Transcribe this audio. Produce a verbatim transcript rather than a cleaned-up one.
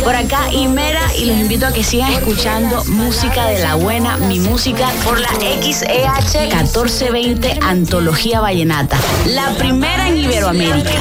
Por acá Imera y los invito a que sigan escuchando música de la buena, mi música, por la X E H catorce veinte Antología Vallenata, la primera en Iberoamérica.